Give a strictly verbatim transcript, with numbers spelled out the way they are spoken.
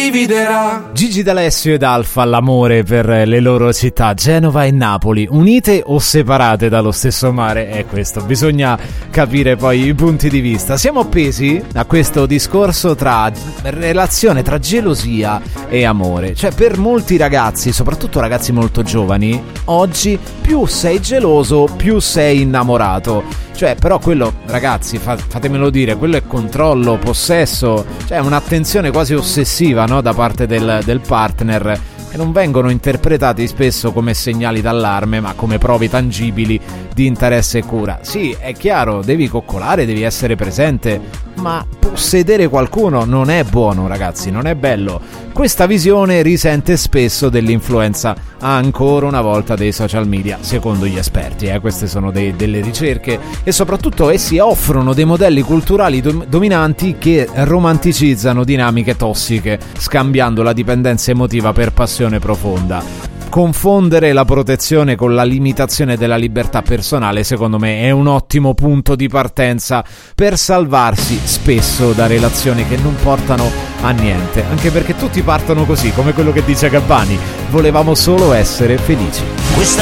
dividerà. Gigi D'Alessio ed Alfa, l'amore per le loro città Genova e Napoli, unite o separate dallo stesso mare? È questo, bisogna capire poi i punti di vista. Siamo appesi a questo discorso tra relazione, tra gelosia e amore. Cioè, per molti ragazzi, soprattutto ragazzi molto giovani, oggi più sei geloso più sei innamorato. Cioè, però quello, ragazzi, fa, fatemelo dire, quello è controllo, possesso, cioè un'attenzione quasi ossessiva, no, da parte del, del partner, che non vengono interpretati spesso come segnali d'allarme, ma come prove tangibili di interesse e cura. Sì, è chiaro, devi coccolare, devi essere presente, ma possedere qualcuno non è buono, ragazzi, non è bello. Questa visione risente spesso dell'influenza, ancora una volta, dei social media, secondo gli esperti. Eh? Queste sono dei, delle ricerche, e soprattutto essi offrono dei modelli culturali dom- dominanti che romanticizzano dinamiche tossiche, scambiando la dipendenza emotiva per passione profonda. Confondere la protezione con la limitazione della libertà personale, secondo me, è un ottimo punto di partenza per salvarsi spesso da relazioni che non portano a niente, anche perché tutti partono così, come quello che dice Gabbani: volevamo solo essere felici.